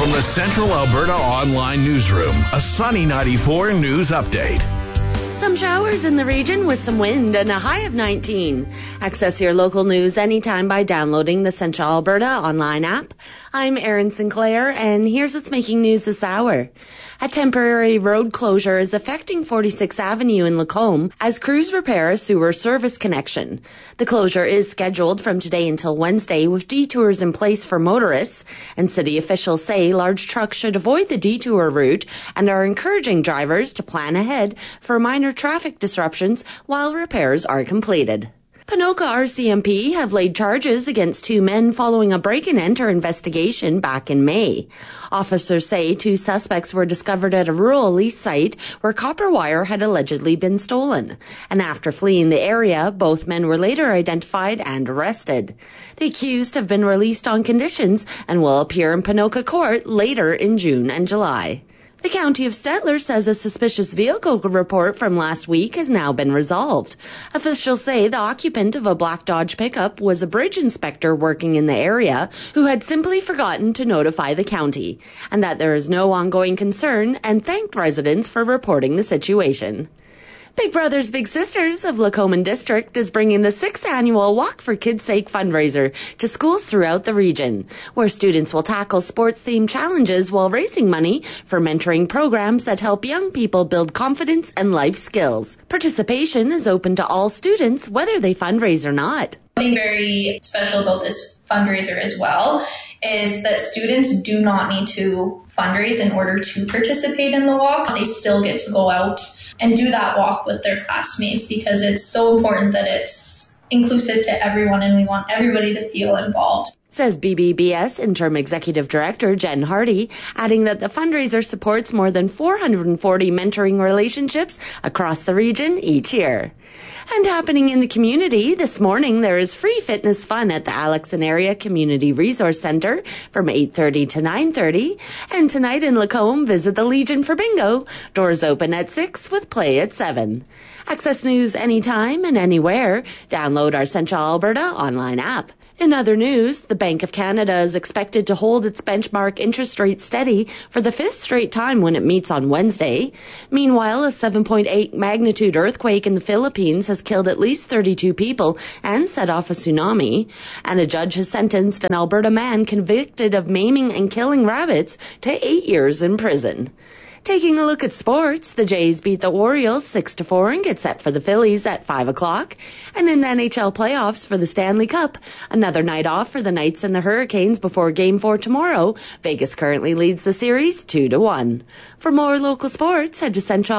From the Central Alberta Online Newsroom, a Sunny 94 news update. Some showers in the region with some wind and a high of 19. Access your local news anytime by downloading the Central Alberta Online app. I'm Erin Sinclair, and here's what's making news this hour. A temporary road closure is affecting 46th Avenue in Lacombe as crews repair a sewer service connection. The closure is scheduled from today until Wednesday with detours in place for motorists, and city officials say large trucks should avoid the detour route and are encouraging drivers to plan ahead for minor traffic disruptions while repairs are completed. Ponoka RCMP have laid charges against two men following a break-and-enter investigation back in May. Officers say two suspects were discovered at a rural lease site where copper wire had allegedly been stolen. And after fleeing the area, both men were later identified and arrested. The accused have been released on conditions and will appear in Ponoka court later in June and July. The County of Stettler says a suspicious vehicle report from last week has now been resolved. Officials say the occupant of a black Dodge pickup was a bridge inspector working in the area who had simply forgotten to notify the county, and that there is no ongoing concern, and thanked residents for reporting the situation. Big Brothers Big Sisters of Lacombe District is bringing the 6th annual Walk for Kids' Sake fundraiser to schools throughout the region, where students will tackle sports-themed challenges while raising money for mentoring programs that help young people build confidence and life skills. Participation is open to all students, whether they fundraise or not. Something very special about this fundraiser as well is that students do not need to fundraise in order to participate in the walk. They still get to go out and do that walk with their classmates because it's so important that it's inclusive to everyone and we want everybody to feel involved. Says BBBS Interim Executive Director Jen Hardy, adding that the fundraiser supports more than 440 mentoring relationships across the region each year. And happening in the community, this morning there is free fitness fun at the Alexon Area Community Resource Centre from 8:30 to 9:30. And tonight in Lacombe, visit the Legion for bingo. Doors open at 6 with play at 7. Access news anytime and anywhere. Download our Central Alberta online app. In other news, the Bank of Canada is expected to hold its benchmark interest rate steady for the 5th straight time when it meets on Wednesday. Meanwhile, a 7.8 magnitude earthquake in the Philippines has killed at least 32 people and set off a tsunami. And a judge has sentenced an Alberta man convicted of maiming and killing rabbits to 8 years in prison. Taking a look at sports, the Jays beat the Orioles 6-4 and get set for the Phillies at 5 o'clock. And in the NHL playoffs for the Stanley Cup, another night off for the Knights and the Hurricanes before Game 4 tomorrow. Vegas currently leads the series 2-1. For more local sports, head to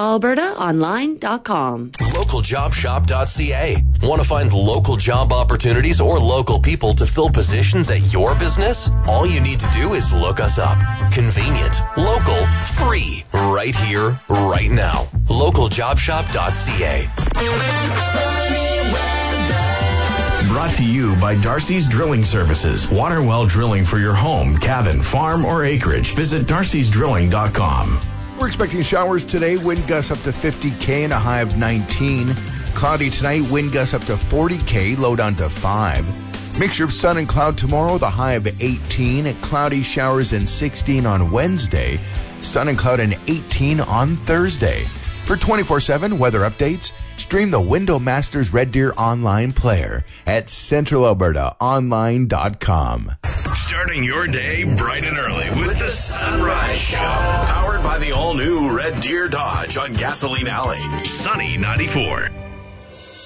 centralalbertaonline.com. Localjobshop.ca. Want to find local job opportunities or local people to fill positions at your business? All you need to do is look us up. Convenient, local, free. Right here, right now. Localjobshop.ca. Brought to you by Darcy's Drilling Services. Water well drilling for your home, cabin, farm, or acreage. Visit darcysdrilling.com. We're expecting showers today. Wind gusts up to 50 and a high of 19. Cloudy tonight. Wind gusts up to 40 low down to 5. Mixture of sun and cloud tomorrow. The high of 18. Cloudy showers and 16 on Wednesday. Sun and cloud and 18 on Thursday. For 24/7 weather updates, stream the Window Masters Red Deer online player at centralalbertaonline.com. Starting your day bright and early with the Sunrise Show. Powered by the all-new Red Deer Dodge on Gasoline Alley. Sunny 94.